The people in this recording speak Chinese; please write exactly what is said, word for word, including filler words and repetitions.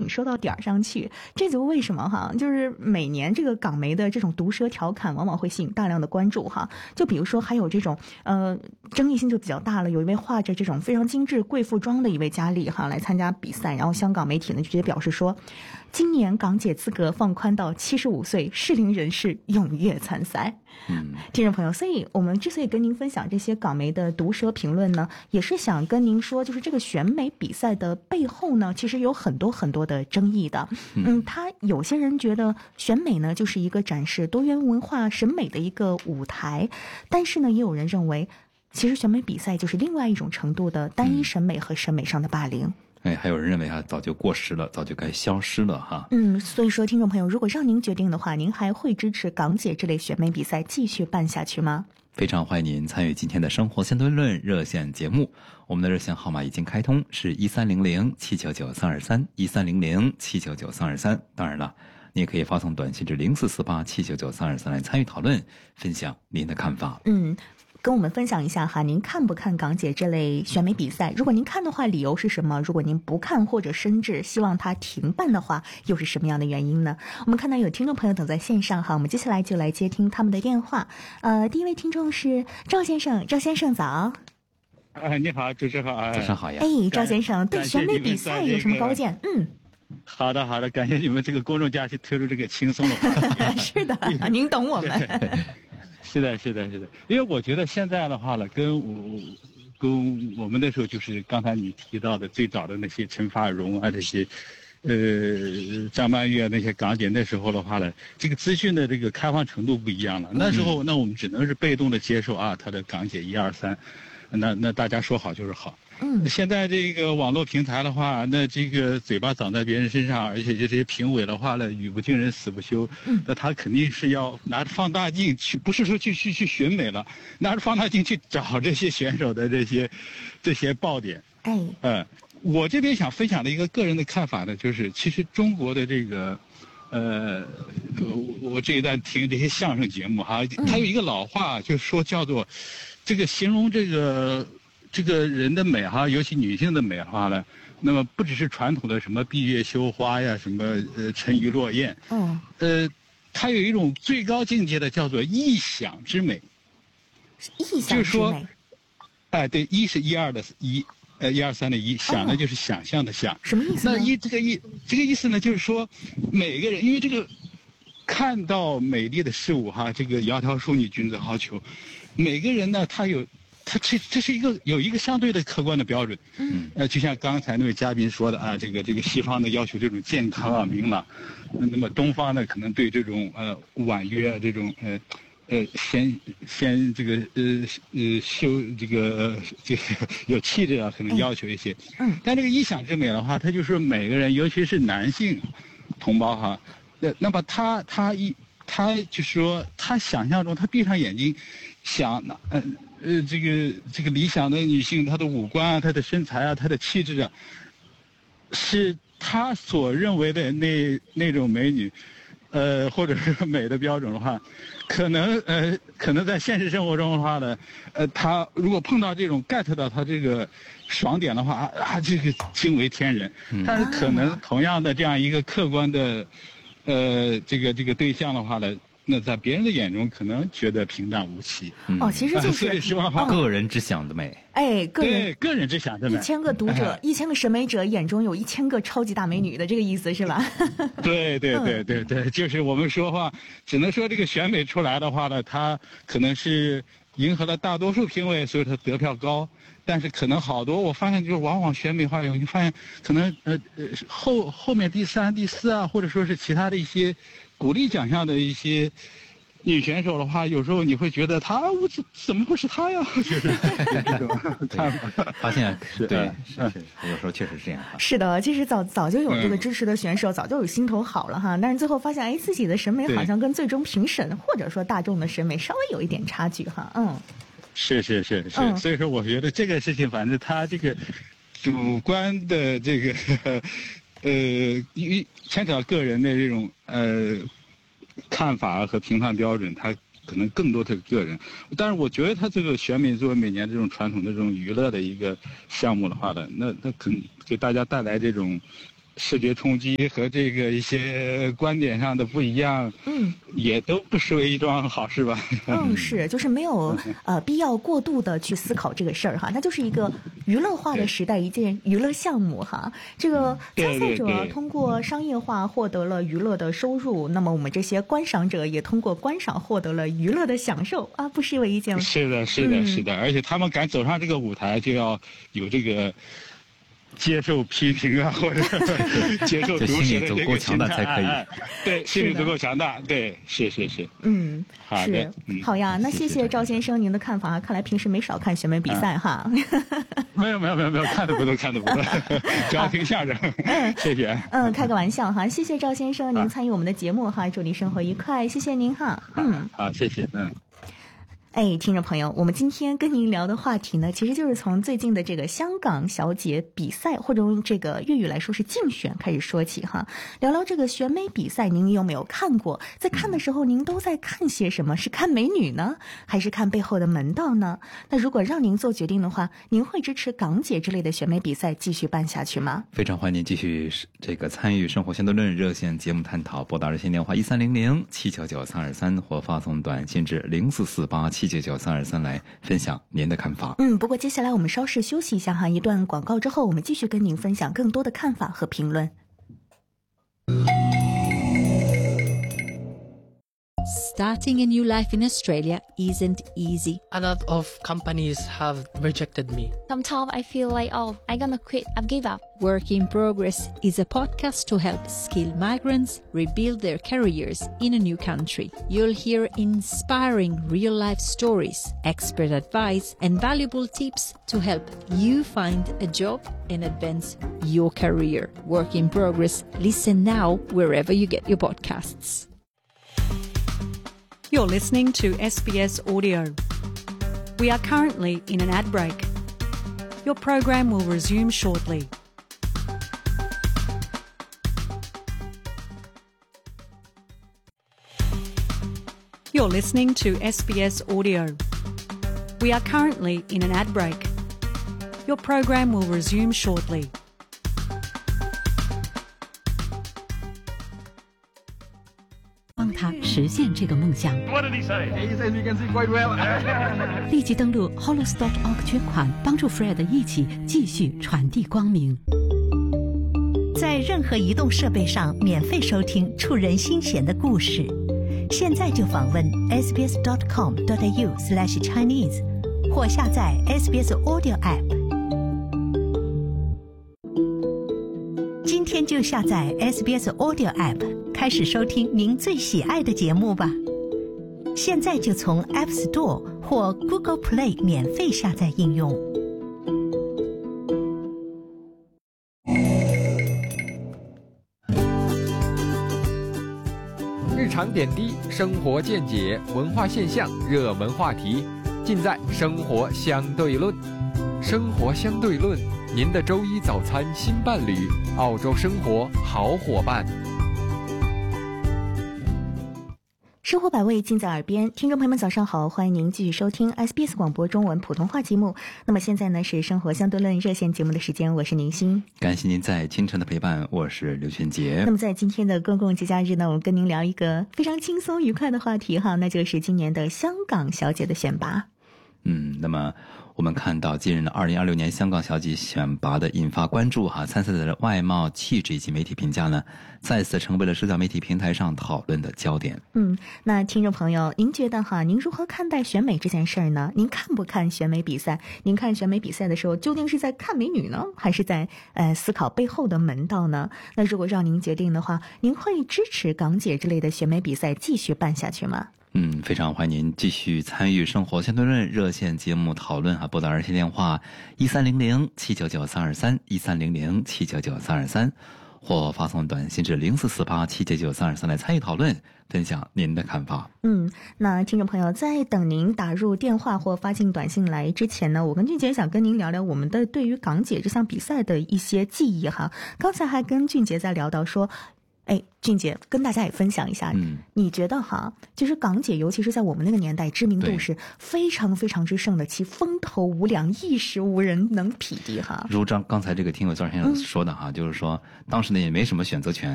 挺说到点儿上去。这就为什么哈，就是每年这个港媒的这种毒舌调侃往往会吸引大量的关注哈。就比如说还有这种呃争议性就比较大了，有一位画着这种非常精致贵妇妆的一位佳丽哈来参加比赛，然后香港媒体呢就直接表示说，今年港姐资格放宽到七十五岁适龄人士踊跃参赛。嗯，听众朋友，所以我们之所以跟您分享这些港媒的毒舌评论呢，也是想跟您说，就是这个选美比赛的背后呢，其实有很多很多的争议的。嗯，他有些人觉得选美呢就是一个展示多元文化审美的一个舞台，但是呢，也有人认为，其实选美比赛就是另外一种程度的单一审美和审美上的霸凌。 哎，还有人认为啊，早就过时了，早就该消失了哈。 嗯，所以说，听众朋友，如果让您决定的话，您还会支持港姐这类选美比赛继续办下去吗？ 非常欢迎您参与今天的生活相对论热线节目，我们的热线号码已经开通，是一三零零七九九三二三一三零零七九九三二三。当然了，你也可以发送短信至零四四八七九九三二三来参与讨论，分享您的看法。 嗯。跟我们分享一下哈，您看不看港姐这类选美比赛？如果您看的话，理由是什么？如果您不看或者甚至希望它停办的话，又是什么样的原因呢？我们看到有听众朋友等在线上哈，我们接下来就来接听他们的电话。呃，第一位听众是赵先生，赵先生早。 哎，你好，主持人好。 早上好呀。 哎，赵先生对选美比赛有什么高见？嗯。 好的，好的，感谢你们这个公众假期推出这个轻松的话题。 是的，您懂我们。 是的，是的，是的，因为我觉得现在的话呢，跟我跟我们那时候就是刚才你提到的最早的那些陈法蓉啊，这些，呃，张曼玉那些港姐，那时候的话呢，这个资讯的这个开放程度不一样了。那时候，那我们只能是被动的接受啊，她的港姐一二三，那那大家说好就是好。嗯，现在这个网络平台的话，那这个嘴巴长在别人身上，而且这些评委的话呢，语不惊人死不休。嗯，那他肯定是要拿着放大镜去，不是说去去去选美了，拿着放大镜去找这些选手的这些这些爆点。哎，嗯，我这边想分享的一个个人的看法呢，就是其实中国的这个，呃，我这一段听这些相声节目哈，它有一个老话，就是说叫做这个形容这个。这个人的美哈，尤其女性的美的话呢，那么不只是传统的什么闭月羞花呀，什么呃沉鱼落雁，嗯，呃，它有一种最高境界的叫做臆想之美。 臆想之美。 就是说，哎，对，一是一二的一，呃，一二三的一，想呢就是想象的想。 什么意思呢？ 那一这个意这个意思呢，就是说每个人，因为这个看到美丽的事物哈，这个窈窕淑女，君子好逑，每个人呢他有。它这这是一个有一个相对的客观的标准，嗯，呃，就像刚才那位嘉宾说的啊，这个这个西方的要求这种健康啊、明朗，那么东方呢可能对这种呃婉约啊这种呃呃先先这个呃呃修这个这个有气质啊可能要求一些，嗯，但这个臆想之美的话，它就是每个人，尤其是男性同胞哈，那那么他他一他就是说他想象中他闭上眼睛想嗯。呃呃，这个这个理想的女性，她的五官啊，她的身材啊，她的气质啊，是她所认为的那那种美女，呃，或者是美的标准的话，可能呃，可能在现实生活中的话呢，呃，她如果碰到这种 get 到她这个爽点的话啊，啊这个惊为天人。但是可能同样的这样一个客观的，呃，这个这个对象的话呢。那在别人的眼中可能觉得平淡无奇。 嗯、哦，其实就是所以希望个人之想的美。 哎，个人对个人之想的美。 一千个读者，哎、一千个审美者眼中有一千个超级大美女的这个意思是吧？ 对对对对对，嗯、就是我们说话，只能说这个选美出来的话呢，它可能是迎合了大多数评委，所以它得票高。但是可能好多，我发现就是往往选美话，你发现可能呃呃后后面第三、第四啊，或者说是其他的一些鼓励奖项的一些女选手的话，有时候你会觉得她我怎怎么会是她呀？就是这种看法。 发现是对，是是，有时候确实是这样。 是的，其实早早就有这个支持的选手，嗯、早就有心头好了哈，但是最后发现，哎，自己的审美好像跟最终评审或者说大众的审美稍微有一点差距哈，嗯。 是是是是，嗯、所以说我觉得这个事情，反正他这个主观的这个呃，因为牵扯到个人的这种呃看法和评判标准，他可能更多的是个人。但是我觉得他这个选美作为每年这种传统的这种娱乐的一个项目的话呢，那那可能给大家带来这种视觉冲击和这个一些观点上的不一样， 嗯， 也都不失为一桩好事吧。 嗯，是，就是没有呃必要过度的去思考这个事儿哈，它就是一个娱乐化的时代，一件娱乐项目哈。这个参赛者通过商业化获得了娱乐的收入，那么我们这些观赏者也通过观赏获得了娱乐的享受啊，不失为一件。 是的，是的， 嗯、 是的，而且他们敢走上这个舞台，就要有这个接受批评啊，或者接受毒舌的这个心态， 才可以。 对，心理足够强大，对，是是是。 嗯， 好的，嗯、 好呀。那谢谢赵先生您的看法，看来平时没少看选美比赛哈。啊、 没有没有没有没有，看的不多看的不多，主要听相声。谢谢。 嗯，开个玩笑哈，谢谢赵先生您参与我们的节目哈，祝您生活愉快，谢谢您哈。嗯， 好，谢谢，嗯。 哎，听众朋友，我们今天跟您聊的话题呢，其实就是从最近的这个香港小姐比赛，或者用这个粤语来说是竞选开始说起哈。聊聊这个选美比赛，您有没有看过？在看的时候，您都在看些什么？是看美女呢，还是看背后的门道呢？那如果让您做决定的话，您会支持港姐之类的选美比赛继续办下去吗？ 非常欢迎您继续这个参与生活相对论热线节目探讨，拨打热线电话一三零零七九九三二三或发送短信至零四四八七九九三二三来分享您的看法。 嗯，不过接下来我们稍事休息一下哈，一段广告之后，我们继续跟您分享更多的看法和评论。 Starting a new life in Australia isn't easy. A lot of companies have rejected me. Sometimes I feel like, oh, I'm gonna quit, I've give up. Work in Progress is a podcast to help skilled migrants rebuild their careers in a new country. You'll hear inspiring real-life stories, expert advice, and valuable tips to help you find a job and advance your career. Work in Progress. Listen now wherever you get your podcasts. You're listening to S B S Audio. We are currently in an ad break. Your program will resume shortly. You're listening to S B S Audio. We are currently in an ad break. Your program will resume shortly. 帮他实现这个梦想。立即登录 Hollis dot org 捐款，帮助 Fred 一起继续传递光明。 在任何移动设备上免费收听触人心弦的故事。现在就访问 s b s dot com dot a u slash chinese 或下载 S B S Audio App。今天就下载 S B S Audio App， 开始收听您最喜爱的节目吧。现在就从 App Store 或 Google Play 免费下载应用。 日常点滴、生活见解、文化现象、热门话题，尽在《生活相对论》。生活相对论，您的周一早餐新伴侣，澳洲生活好伙伴。 生活百味尽在耳边，听众朋友们早上好，欢迎您继续收听 S B S 广播中文普通话节目。那么现在呢是生活相对论热线节目的时间，我是宁欣， 感谢您在清晨的陪伴，我是刘俊杰。 那么在今天的公共节假日呢，我们跟您聊一个非常轻松愉快的话题哈，那就是今年的香港小姐的选拔。 嗯，那么我们看到近日呢，二零二六年香港小姐选拔的引发关注哈，参赛者的外貌、气质以及媒体评价呢，再次成为了社交媒体平台上讨论的焦点。 嗯，那听众朋友，您觉得哈，您如何看待选美这件事儿呢？您看不看选美比赛？您看选美比赛的时候，究竟是在看美女呢，还是在呃思考背后的门道呢？那如果让您决定的话，您会支持港姐之类的选美比赛继续办下去吗？ 嗯，非常欢迎您继续参与生活相对论热线节目讨论啊，拨打热线电话一三零零七九九三二三一三零零七九九三二三，或发送短信至零四四八七九九三二三来参与讨论，分享您的看法。 嗯，那听众朋友，在等您打入电话或发进短信来之前呢，我跟俊杰想跟您聊聊我们的对于港姐这项比赛的一些记忆哈。刚才还跟俊杰在聊到说。 哎，俊杰跟大家也分享一下， 嗯， 你觉得哈，就是港姐，尤其是在我们那个年代，知名度是非常非常之盛的，其风头无两，一时无人能匹敌哈。 如张刚才这个听友赵先生说的哈，嗯、就是说当时呢也没什么选择权。